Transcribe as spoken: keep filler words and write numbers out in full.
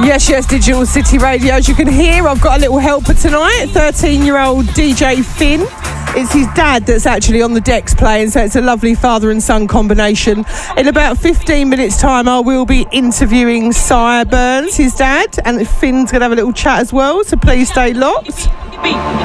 Yes, yes, Digital City Radio. As you can hear, I've got a little helper tonight, thirteen-year-old D J Finn. It's his dad that's actually on the decks playing, so it's a lovely father and son combination. In about fifteen minutes' time, I will be interviewing Sire Burns, his dad, and Finn's going to have a little chat as well, so please stay locked.